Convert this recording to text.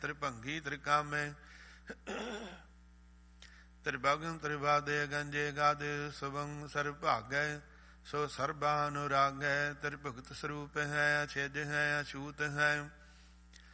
ਤ੍ਰਿਭੰਗੀ ਤ੍ਰਿਕਾਮੈ ਤ੍ਰਿਭਗਨ ਤ੍ਰਿਵਾਦੇ ਗੰਜੇ ਗਾਦੇ ਸੁਭੰ ਸਰਭਾਗੈ ਸੋ ਸਰਬਾਨੁਰਾਗੈ ਤ੍ਰਿਭਗਤ ਸਰੂਪ ਹੈ ਅਛੇਦ ਹੈ ਅਛੂਤ ਹੈ